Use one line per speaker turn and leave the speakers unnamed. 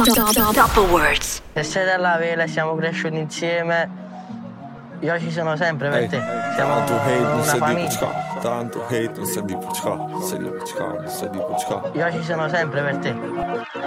Top Awards.
Se sei della vela, siamo cresciuti insieme. Io ci sono sempre per te. Siamo
Tanto hate, non
una
sei di
famiglia.
pucca. Tanto hate, non sei di pucca. Sei di pucca, non sei di pucca.
Io ci sono sempre per te.